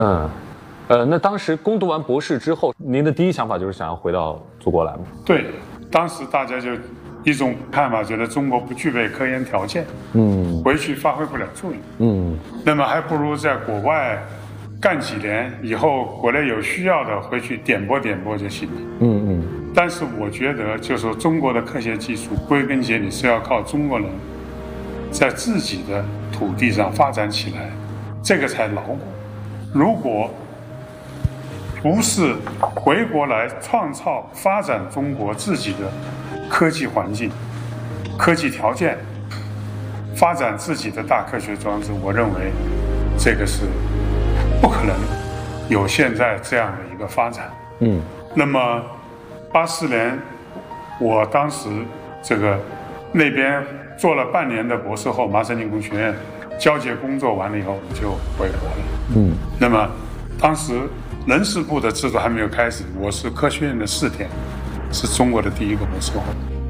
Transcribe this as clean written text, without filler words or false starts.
那当时攻读完博士之后，您的第一想法就是想要回到祖国来吗？ 对，当时大家就一种看法，觉得中国不具备科研条件，回去发挥不了作用，那么还不如在国外干几年，以后国内有需要的回去点拨点拨就行了。但是我觉得，就是说中国的科学技术归根结底是要靠中国人在自己的土地上发展起来，这个才牢固。如果不是回国来创造发展中国自己的科技环境、科技条件，发展自己的大科学装置，我认为这个是不可能有现在这样的一个发展。那么84年，我当时那边做了半年的博士后，麻省理工学院交接工作完了以后，我就回国了。那么当时人事部的制度还没有开始，我是科学院的4天，是中国的第一个博士后。